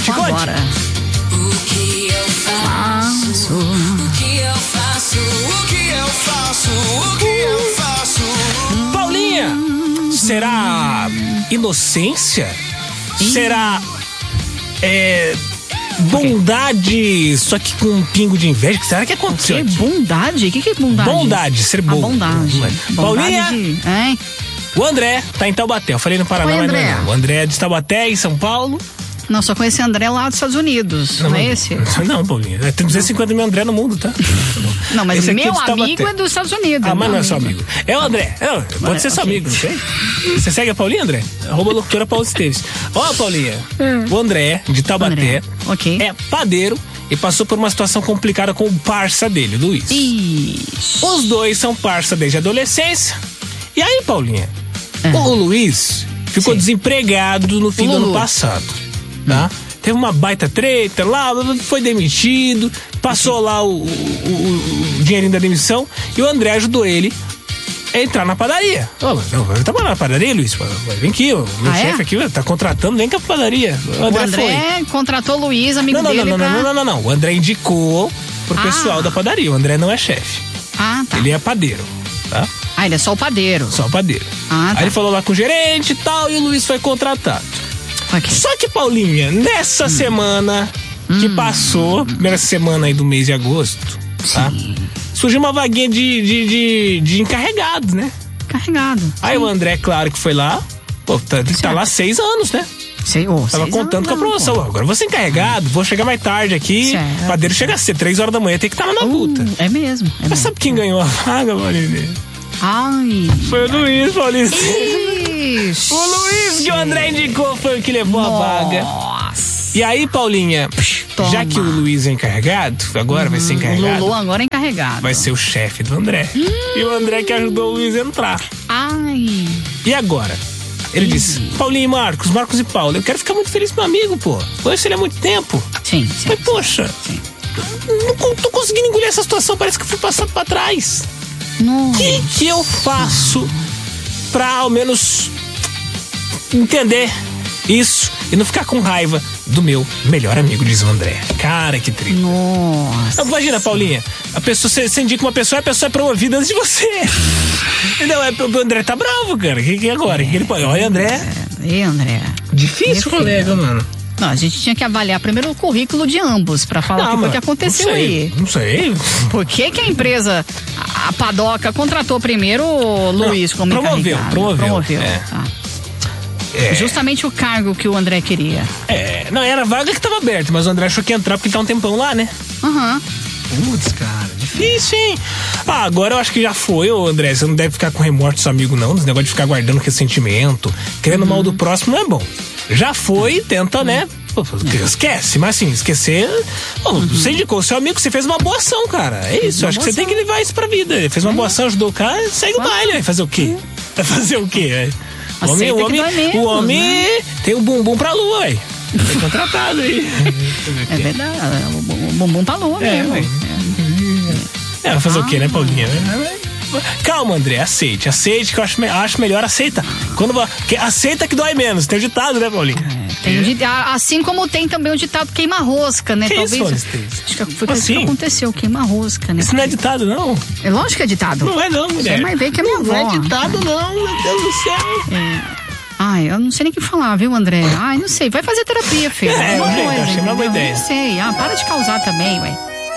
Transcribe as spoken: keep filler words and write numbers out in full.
Conte, conte. agora. O que eu faço? O que eu faço? O que eu faço? O que eu faço? Paulinha, será inocência? Será é, bondade, só que com um pingo de inveja? Será que aconteceu? Que bondade? O que, que é bondade? Bondade, ser bom. A bondade. Paulinha, bondade de... hein? o André tá em Taubaté. Eu falei no Paraná, Oi, mas não é André. não. O André é de Taubaté, em São Paulo. Não, só conheci André lá dos Estados Unidos, não, não é esse? Não, Paulinha. Tem duzentos e cinquenta mil André no mundo, tá? Não, mas esse meu é amigo é dos Estados Unidos. Ah, mas não é seu amigo. É o André. Não, pode André, ser seu okay. amigo, não sei? Você segue a Paulinha, André? Arroba locutora Paula Esteves. Ó, Paulinha, hum. o André, de Taubaté, André. Okay. é padeiro e passou por uma situação complicada com o parça dele, Luiz. Ixi. Os dois são parça desde a adolescência. E aí, Paulinha, é. o Luiz ficou Sim. desempregado no fim do ano passado, tá? Hum. Teve uma baita treta lá, foi demitido, passou lá o, o, o, o dinheirinho da demissão e o André ajudou ele a entrar na padaria. Ô, oh, vai trabalhar na padaria, Luiz? Vem aqui, o meu ah, chefe é? aqui tá contratando, vem cá pra padaria. O André, o André foi. contratou o Luiz, amigo não, não, dele. Não, não, pra... não, não, não, não. O André indicou pro ah. pessoal da padaria. O André não é chefe. Ah, tá. Ele é padeiro, tá? Ah, ele é só o padeiro. Só o padeiro. Ah, tá. Aí ele falou lá com o gerente e tal, e o Luiz foi contratado. Okay. Só que, Paulinha, nessa hum. semana que hum. passou, primeira semana aí do mês de agosto, tá? Surgiu uma vaguinha de, de, de, de encarregado, né? Encarregado. Aí sim. O André, claro que foi lá, pô, tá, tá lá seis anos, né? Sei, oh, Tava contando com a promoção. Pô. Agora vou ser encarregado, vou chegar mais tarde aqui. O padeiro chega a ser três horas da manhã, tem que estar lá na luta. Uh, é mesmo. É Mas mesmo. sabe quem ganhou a vaga, Paulinha? Ai. Foi o Luiz, Paulinha. Ixi. O Luiz que o André indicou foi o que levou Nossa. a vaga. E aí, Paulinha, Toma. já que o Luiz é encarregado, agora uhum. vai ser encarregado. O Lulu agora é encarregado. Vai ser o chefe do André. Hum. E o André que ajudou o Luiz a entrar. Ai. E agora? Ele Ih. disse, Paulinho e Marcos, Marcos e Paulo, eu quero ficar muito feliz com meu amigo, pô. Conheço ele há muito tempo. Sim, sim. Mas, poxa, sim. Não tô conseguindo engolir essa situação, parece que eu fui passado pra trás. O que que eu faço pra, ao menos, entender isso e não ficar com raiva do meu melhor amigo, diz o André. Cara, que triste. Nossa. Imagina, Paulinha, a pessoa, você, você indica uma pessoa e a pessoa é promovida antes de você. Não, é, o André tá bravo, cara. O que, que é agora? É. Que ele pode... Olha, André. E André? Difícil, colega, mano. Não, a gente tinha que avaliar primeiro o currículo de ambos pra falar não, o que foi que aconteceu não sei, aí. Não sei. Por que que a empresa, a Padoca, contratou primeiro o Luiz não, como promoveu, encarregado? Promoveu, promoveu. É. Tá. É. Justamente o cargo que o André queria. É, não, era a vaga que tava aberta, mas o André achou que ia entrar porque tá um tempão lá, né? Aham. Uhum. Putz, cara, difícil, hein? Ah, agora eu acho que já foi, ô André. Você não deve ficar com remorso do seu amigo, não. Esse negócio de ficar guardando ressentimento, querendo uhum. mal do próximo não é bom. Já foi, tenta, uhum. né? Pô, esquece, mas assim, esquecer. Pô, uhum. Você indicou seu amigo, você fez uma boa ação, cara. É isso, eu acho que você tem que levar isso pra vida. Ele fez uma boa ação, ajudou o cara, segue o baile. Vai fazer o quê? Vai fazer o quê? O homem, o homem, menos, o homem né? tem o bumbum pra lua, ué. Foi contratado aí. É verdade, o bumbum pra lua é, mesmo. É, é, vai fazer ah, o quê, né, Paulinha? Calma, André, aceite, aceite que eu acho, acho melhor aceitar. Quando, que, aceita que dói menos, tem o ditado, né, Paulinha? É, tem é. um, assim como tem também o ditado queima-rosca, né? Que Talvez. Isso, acho que foi assim? que aconteceu, queima-rosca, né? Isso não é ditado, não. É lógico que é ditado. Não é, não, mulher. Você vai ver que é minha avó. Não é ditado, não, meu Deus do céu. É. Ai, eu não sei nem o que falar, viu, André? Ai, não sei. Vai fazer terapia, filho. É, é uma coisa, coisa, achei uma boa ideia. Não sei. Ah, para de causar também, ué.